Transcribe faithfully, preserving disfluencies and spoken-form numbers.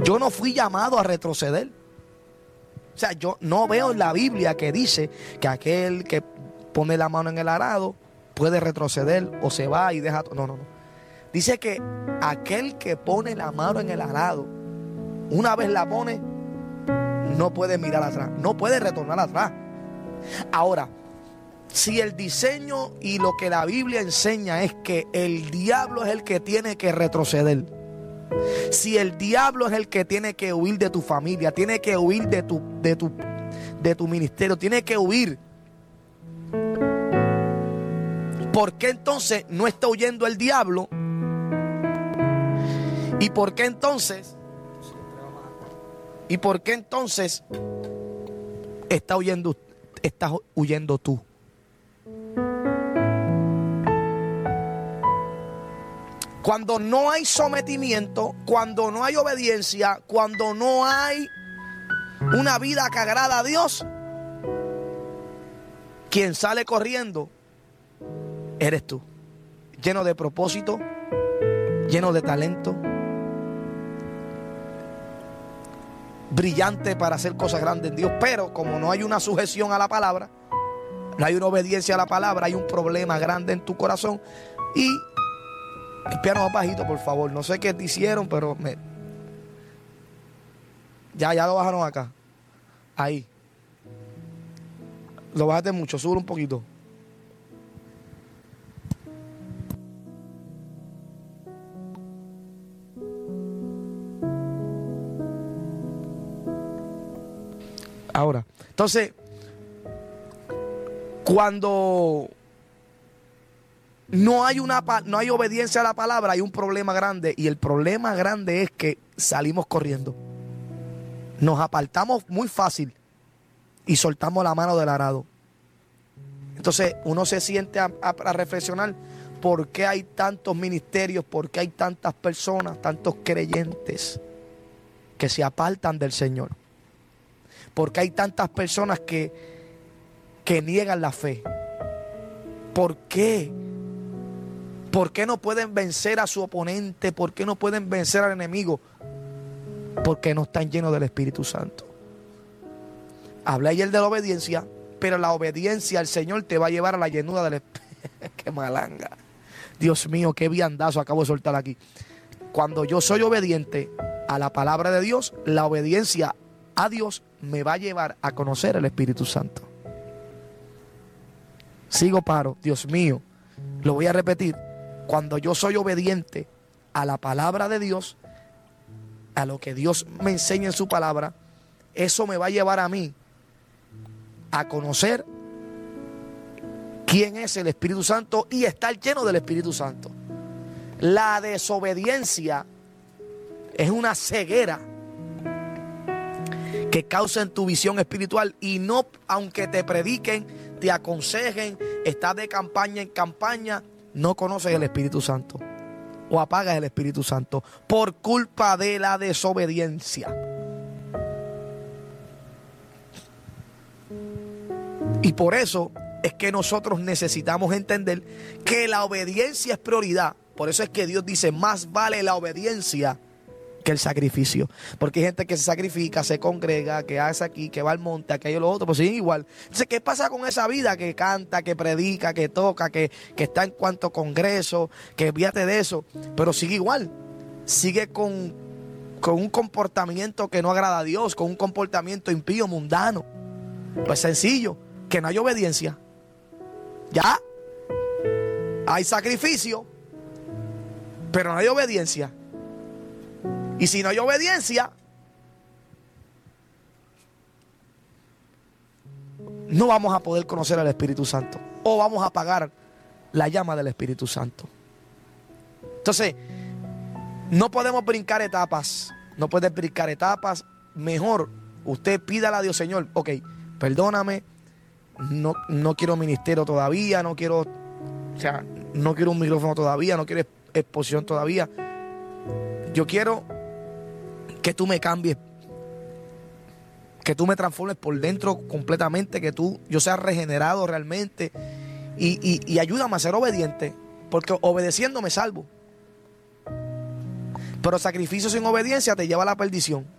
Yo no fui llamado a retroceder. O sea, yo no veo en la Biblia que dice que aquel que pone la mano en el arado puede retroceder o se va y deja. No, no, no. Dice que aquel que pone la mano en el arado, una vez la pone, no puede mirar atrás, no puede retornar atrás. Ahora, si el diseño y lo que la Biblia enseña es que el diablo es el que tiene que retroceder, si el diablo es el que tiene que huir de tu familia, tiene que huir de tu, de tu, de tu ministerio, tiene que huir, ¿por qué entonces no está huyendo el diablo? ¿Y por qué entonces? ¿Y por qué entonces está huyendo, estás huyendo tú? Cuando no hay sometimiento, cuando no hay obediencia, cuando no hay una vida que agrada a Dios, quien sale corriendo eres tú, lleno de propósito, lleno de talento, brillante para hacer cosas grandes en Dios, pero como no hay una sujeción a la palabra, no hay una obediencia a la palabra, hay un problema grande en tu corazón. Y el piano más bajito, por favor. No sé qué te hicieron, pero me... ya, ya lo bajaron acá. Ahí. Lo bajaste mucho, sube un poquito. Ahora, entonces, cuando no hay una no hay obediencia a la palabra, hay un problema grande, y el problema grande es que salimos corriendo. Nos apartamos muy fácil y soltamos la mano del arado. Entonces, uno se siente a, a, a reflexionar por qué hay tantos ministerios, por qué hay tantas personas, tantos creyentes que se apartan del Señor. Porque hay tantas personas que, que niegan la fe. ¿Por qué? ¿Por qué no pueden vencer a su oponente? ¿Por qué no pueden vencer al enemigo? Porque no están llenos del Espíritu Santo. Hablé ayer de la obediencia, pero la obediencia al Señor te va a llevar a la llenura del Espíritu. ¡Qué malanga! Dios mío, qué viandazo acabo de soltar aquí. Cuando yo soy obediente a la palabra de Dios, la obediencia a Dios me va a llevar a conocer el Espíritu Santo. Sigo paro, Dios mío, lo voy a repetir. Cuando yo soy obediente a la palabra de Dios, a lo que Dios me enseña en su palabra, eso me va a llevar a mí a conocer quién es el Espíritu Santo y estar lleno del Espíritu Santo. La desobediencia es una ceguera que causa en tu visión espiritual, y no, aunque te prediquen, te aconsejen, estás de campaña en campaña, no conoces el Espíritu Santo o apagas el Espíritu Santo por culpa de la desobediencia. Y por eso es que nosotros necesitamos entender que la obediencia es prioridad. Por eso es que Dios dice, más vale la obediencia que el sacrificio. Porque hay gente que se sacrifica, se congrega, que hace aquí, que va al monte, aquello, lo otro, pues siguen igual. Entonces, ¿qué pasa con esa vida que canta, que predica, que toca, que, que está en cuanto congreso, que fíjate de eso, pero sigue igual? Sigue con, con un comportamiento que no agrada a Dios, con un comportamiento impío, mundano. Pues sencillo, que no hay obediencia. Ya, hay sacrificio, pero no hay obediencia. Y si no hay obediencia, no vamos a poder conocer al Espíritu Santo, o vamos a apagar la llama del Espíritu Santo. Entonces, no podemos brincar etapas. No puedes brincar etapas. Mejor usted pídale a Dios, Señor, ok, perdóname, no, no quiero ministerio todavía, no quiero, o sea, no quiero un micrófono todavía, no quiero exposición todavía. Yo quiero que tú me cambies, que tú me transformes por dentro completamente, que tú, yo sea regenerado realmente, y, y, y ayúdame a ser obediente, porque obedeciendo me salvo. Pero sacrificio sin obediencia te lleva a la perdición.